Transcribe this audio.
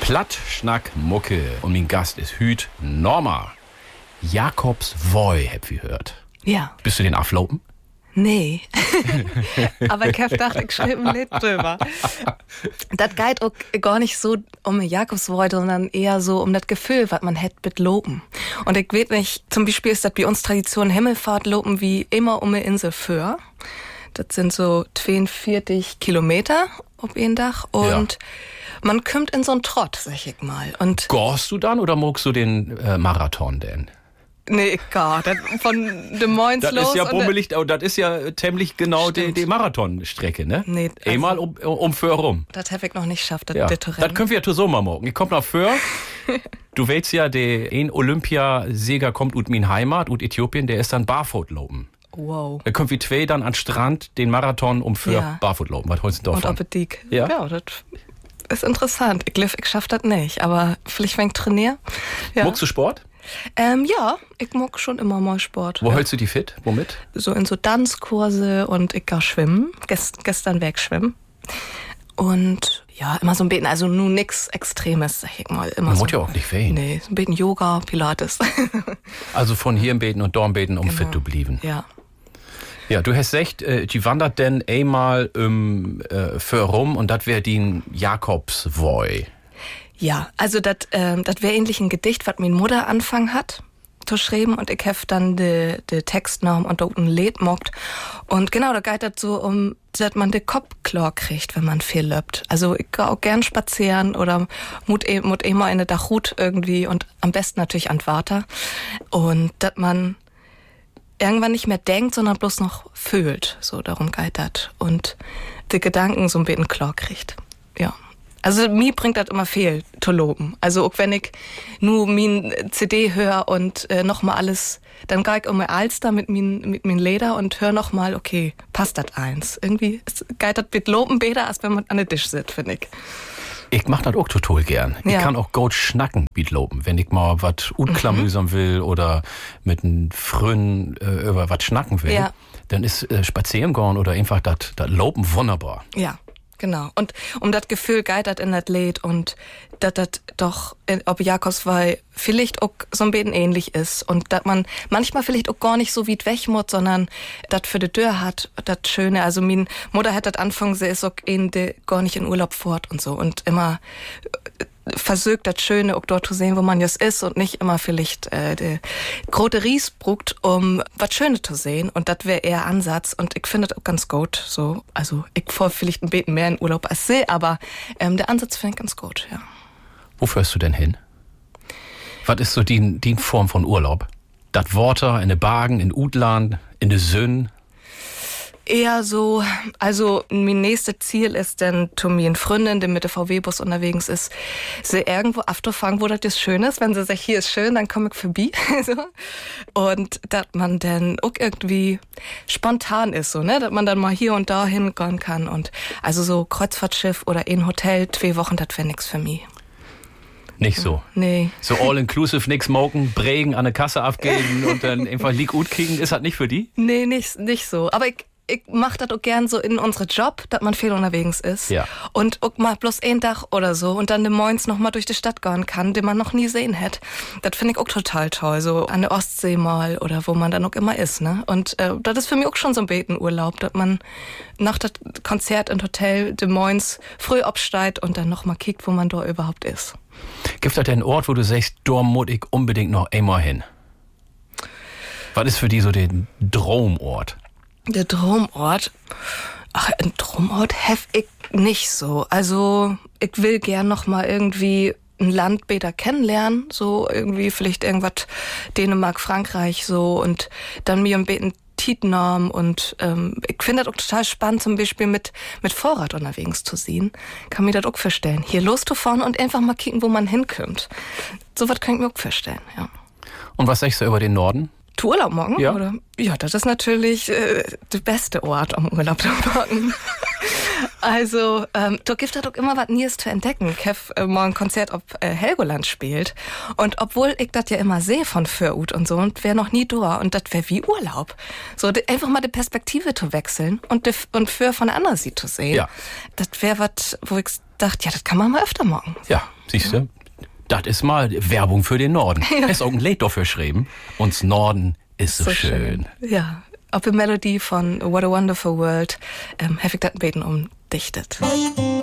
Platt, Schnack, Mucke. Und mein Gast ist Hüt Norma. Jakobswoi, habt ihr gehört. Ja. Bist du den aflopen? Nee. Aber ich hab gedacht, ich schreibe ein Lied drüber. Das geht auch gar nicht so um Jakobswoi, sondern eher so um das Gefühl, was man hätt mit Lopen. Und ich weiß nicht, zum Beispiel ist das bei uns Tradition Himmelfahrt Lopen wie immer um eine Insel für. Das sind so 42 Kilometer auf ein Dach und man kommt in so einen Trott, sag ich mal. Und gorst du dann oder magst du den Marathon denn? Nee, gar. Von Des Moines das los. Das ist ja bummelig, das ist ja ziemlich genau die Marathonstrecke, ne? Nee. Einmal um Föhr rum. Das habe ich noch nicht geschafft, das Das können wir ja so mal morgen. Ich komm nach Föhr. Du weißt ja, der ein Olympiasieger kommt ut min Heimat, ut Äthiopien, der ist dann barfoot lopen. Wow. Da kommt wie zwei dann an Strand den Marathon um Föhr barfoot lopen. Was holst du davon? Und Appetit. Ja, das ist interessant. Ich schaff das nicht, aber vielleicht wenn ich trainiere. Ja. Magst du Sport? Ja, ich mag schon immer mal Sport. Wo hältst du die fit? Womit? So in so Tanzkurse und ich gehe schwimmen. Gestern wegschwimmen. Und ja, immer so ein bisschen, also nur nix Extremes, sag ich mal. Immer Man so, muss ja auch nicht wehen. Nee, so ein bisschen Yoga, Pilates. Also von hier im Beten und dort im Beten, um fit zu bleiben. Ja. Ja, du hast gesagt, die wandert denn einmal Föhr rum und das wäre die Jakobswoi. Ja, also das wäre ähnlich ein Gedicht, was meine Mutter anfangen hat zu schreiben und ich hef dann de Text genommen und dort ein Lied mockt. Und genau, da geht das so um, dass man den Kopf klar kriegt, wenn man viel löppt. Also ich gehe auch gern spazieren oder mut immer in der Dachhut irgendwie und am besten natürlich an Water. Und dass man irgendwann nicht mehr denkt, sondern bloß noch fühlt. So, darum geht das. Und die Gedanken so ein bisschen klar kriegt. Ja. Also mir bringt das immer viel zu loben. Also auch wenn ich nur min CD höre und noch mal alles, dann gehe ich immer Alster mit min Leder und höre noch mal, okay, passt das eins. Irgendwie geht das mit Loben besser, als wenn man an der Tisch sitzt, finde ich. Ich mach das auch total gern. Ja. Ich kann auch gut schnacken mit Loben, wenn ich mal was unklamüsern will oder mit einem Frön über was schnacken will. Ja. Dann ist Spazierengehen oder einfach das Loben wunderbar. Ja. Genau. Und um das Gefühl geht das in das Lied und dass das doch, ob Jakobswoi vielleicht auch so ein bisschen ähnlich ist und dass man manchmal vielleicht auch gar nicht so weit weg muss, sondern das für die Tür hat, das Schöne. Also meine Mutter hat das angefangen, sie ist auch gar nicht in Urlaub fort und so und immer versucht das Schöne auch dort zu sehen, wo man jetzt ist und nicht immer vielleicht die große Ries brucht, um was Schönes zu sehen und das wäre eher Ansatz und ich finde das auch ganz gut. So, also ich fahr vielleicht ein bisschen mehr in Urlaub als sie, aber der Ansatz finde ich ganz gut, ja. Wo fährst du denn hin? Was ist so die Form von Urlaub? Das Water in de Bergen, in Utland, in de Sön? Eher so, also mein nächstes Ziel ist dann zu mir eine Freundin, die mit dem VW-Bus unterwegs ist, sie irgendwo abzufangen, wo das jetzt schön ist. Wenn sie sagt, hier ist schön, dann komme ich vorbei. So. Und dass man dann auch irgendwie spontan ist, so, ne? Dass man dann mal hier und da hingehen kann. Und also so Kreuzfahrtschiff oder in Hotel, 2 Wochen, das wäre nix für mich. Nicht so. Nee. So all-inclusive, nix smoken, Prägen an der Kasse abgeben und dann einfach League gut kriegen, ist das nicht für die? Nee, nicht so. Aber ich mach das auch gern so in unsere Job, dass man viel unterwegs ist. Ja. Und auch mal bloß ein Tag oder so und dann Des Moines noch mal durch die Stadt gehen kann, den man noch nie sehen hätte. Das finde ich auch total toll. So an der Ostsee mal oder wo man dann auch immer ist, ne? Und das ist für mich auch schon so ein Betenurlaub, dass man nach dem Konzert im Hotel Des Moines früh absteigt und dann noch mal kickt, wo man da überhaupt ist. Gibt es da einen Ort, wo du sagst, da muss ich unbedingt noch einmal hin? Was ist für die so der Traumort? Der Traumort? Ach, ein Traumort hef ich nicht so. Also, ich will gern noch mal irgendwie ein Land besser kennenlernen. So irgendwie vielleicht irgendwas Dänemark, Frankreich so und dann mir ein bisschen Tietnorm und ich finde das auch total spannend, zum Beispiel mit Vorrat unterwegs zu sehen. Kann mir das auch vorstellen. Hier loszufahren und einfach mal kicken, wo man hinkommt. So was kann ich mir auch vorstellen, ja. Und was sagst du über den Norden? Du Urlaub morgen? Ja. Oder? Ja, das ist natürlich der beste Ort, um Urlaub zu machen. Also, da gibt es doch immer was Neues zu entdecken. Ich habe mal ein Konzert, ob Helgoland spielt. Und obwohl ich das ja immer sehe von Fürut und so, und wäre noch nie da. Und das wäre wie Urlaub. So, einfach mal die Perspektive zu wechseln und für von der anderen Seite zu sehen. Ja. Das wäre was, wo ich dachte, ja, das kann man mal öfter machen. Ja, siehst du? Das ist mal Werbung für den Norden. Ja. Es ist auch ein Lied dafür geschrieben. Uns Norden ist so schön. Ja. Auf die Melodie von What a Wonderful World habe ich das Beten umdichtet.